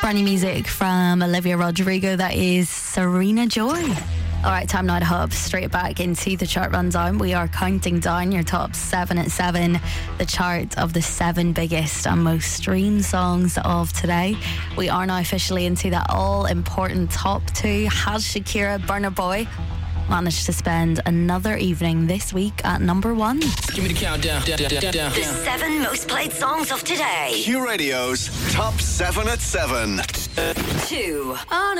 Brand new music from Olivia Rodrigo. That is Serena Joy. All right, time now to hop straight back into the chart rundown. We are counting down your top 7 at 7, the chart of the 7 biggest and most streamed songs of today. We are now officially into that all-important top 2. Has Shakira, Burna Boy managed to spend another evening this week at number 1? Give me the countdown. The 7 most played songs of today. Q Radio's top 7 at 7. 2. On